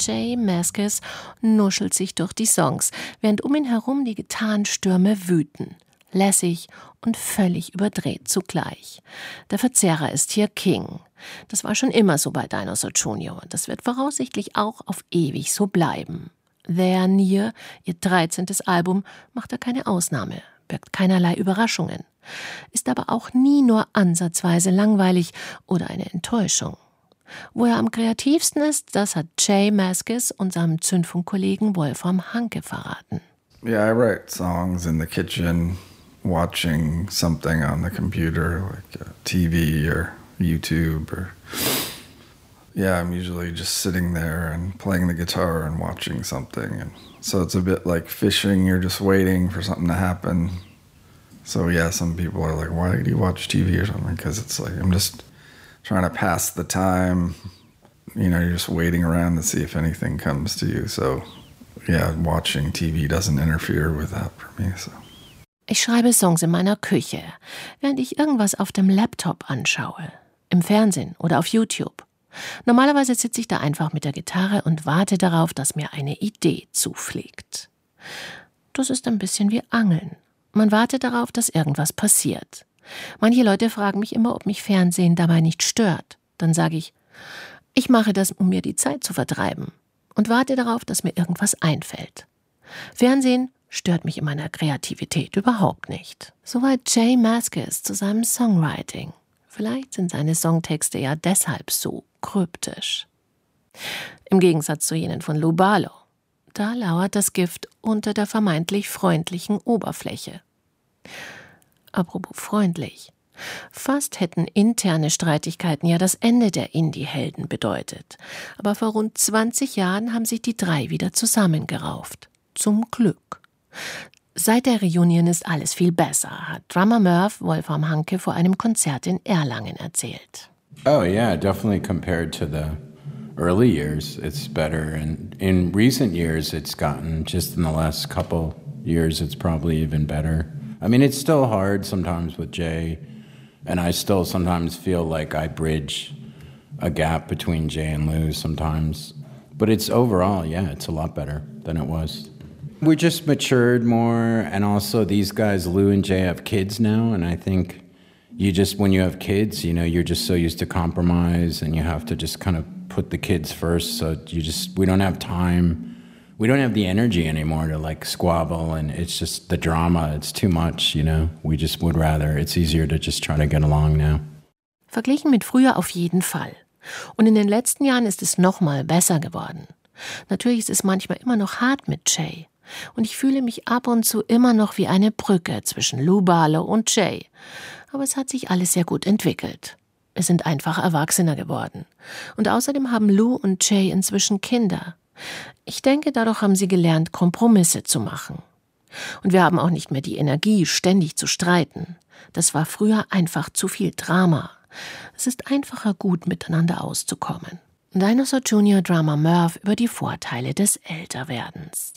J Mascis nuschelt sich durch die Songs, während um ihn herum die Gitarrenstürme wüten. Lässig und völlig überdreht zugleich. Der Verzehrer ist hier King. Das war schon immer so bei Dinosaur Jr. Das wird voraussichtlich auch auf ewig so bleiben. There Near, ihr 13. Album, macht da keine Ausnahme, birgt keinerlei Überraschungen, ist aber auch nie nur ansatzweise langweilig oder eine Enttäuschung. Wo er am kreativsten ist, das hat J Mascis unserem Zündfunkkollegen Wolfram Hanke verraten. Yeah, I write songs in the kitchen, watching something on the computer, like TV or YouTube, or I'm usually just sitting there and playing the guitar and watching something. And so it's a bit like fishing, you're just waiting for something to happen. So some people are like, why do you watch TV or something? Because it's like, I'm just trying to pass the time. You're just waiting around to see if anything comes to you. So watching TV doesn't interfere with that for me. So. Ich schreibe Songs in meiner Küche, während ich irgendwas auf dem Laptop anschaue, im Fernsehen oder auf YouTube. Normalerweise sitze ich da einfach mit der Gitarre und warte darauf, dass mir eine Idee zufliegt. Das ist ein bisschen wie Angeln. Man wartet darauf, dass irgendwas passiert. Manche Leute fragen mich immer, ob mich Fernsehen dabei nicht stört. Dann sage ich, ich mache das, um mir die Zeit zu vertreiben und warte darauf, dass mir irgendwas einfällt. Fernsehen stört mich in meiner Kreativität überhaupt nicht. Soweit J Mascis zu seinem Songwriting. Vielleicht sind seine Songtexte ja deshalb so kryptisch. Im Gegensatz zu jenen von Lou Barlow. Da lauert das Gift unter der vermeintlich freundlichen Oberfläche. Apropos freundlich. Fast hätten interne Streitigkeiten ja das Ende der Indie-Helden bedeutet. Aber vor rund 20 Jahren haben sich die drei wieder zusammengerauft. Zum Glück. Seit der Reunion ist alles viel besser, hat Drummer Murph Wolfram Hanke vor einem Konzert in Erlangen erzählt. Oh yeah, definitely compared to the early years, it's better. And in recent years, it's gotten, just in the last couple years, it's probably even better. I mean, it's still hard sometimes with Jay, and I still sometimes feel like I bridge a gap between Jay and Lou sometimes. But it's overall, it's a lot better than it was. We just matured more, and also these guys, Lou and Jay, have kids now, and I think when you have kids, you're just so used to compromise, and you have to just kind of put the kids first, so we don't have time. We don't have the energy anymore to like squabble, and it's just the drama, it's too much, We just would rather, it's easier to just try to get along now. Verglichen mit früher auf jeden Fall. Und in den letzten Jahren ist es noch mal besser geworden. Natürlich ist es manchmal immer noch hart mit Jay. Und ich fühle mich ab und zu immer noch wie eine Brücke zwischen Lou Barlow und Jay. Aber es hat sich alles sehr gut entwickelt. Wir sind einfach erwachsener geworden. Und außerdem haben Lou und Jay inzwischen Kinder. Ich denke, dadurch haben sie gelernt, Kompromisse zu machen. Und wir haben auch nicht mehr die Energie, ständig zu streiten. Das war früher einfach zu viel Drama. Es ist einfacher, gut miteinander auszukommen. Dinosaur Jr. Drummer Murph über die Vorteile des Älterwerdens.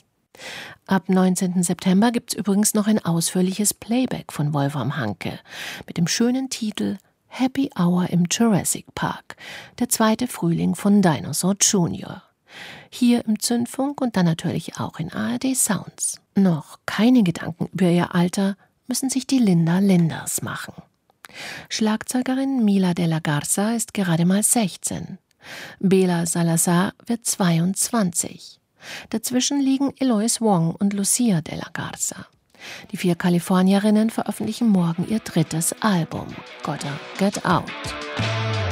Ab 19. September gibt's übrigens noch ein ausführliches Playback von Wolfram Hanke mit dem schönen Titel Happy Hour im Jurassic Park, der zweite Frühling von Dinosaur Jr. Hier im Zündfunk und dann natürlich auch in ARD Sounds. Noch keine Gedanken über ihr Alter müssen sich die Linda Linders machen. Schlagzeugerin Mila de la Garza ist gerade mal 16. Bela Salazar wird 22. Dazwischen liegen Eloise Wong und Lucia de la Garza. Die 4 Kalifornierinnen veröffentlichen morgen ihr 3. Album, Gotta Get Out.